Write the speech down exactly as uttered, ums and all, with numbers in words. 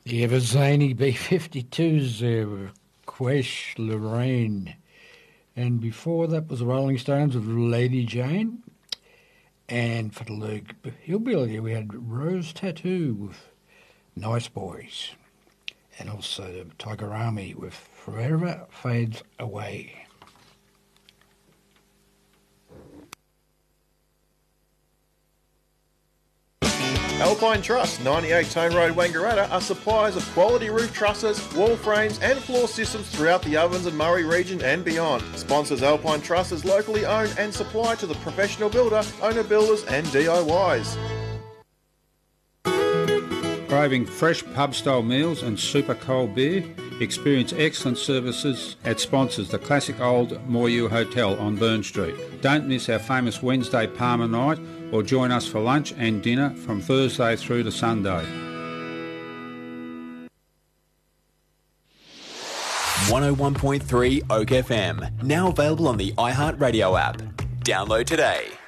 Yeah, the zany B fifty-twos there with Quesh Lorraine. And before that was the Rolling Stones with Lady Jane. And for the Luke Hillbilly, we had Rose Tattoo with Nice Boys. And also the Tiger Army with Forever Fades Away. Alpine Truss, ninety-eight Tone Road, Wangaratta, are suppliers of quality roof trusses, wall frames and floor systems throughout the Ovens and Murray region and beyond. Sponsors Alpine Truss is locally owned and supplied to the professional builder, owner builders and D I Ys. Craving fresh pub-style meals and super cold beer? Experience excellent services at sponsors the classic old Moyu Hotel on Burn Street. Don't miss our famous Wednesday Palmer night or join us for lunch and dinner from Thursday through to Sunday. one oh one point three Oak F M, now available on the iHeartRadio app. Download today.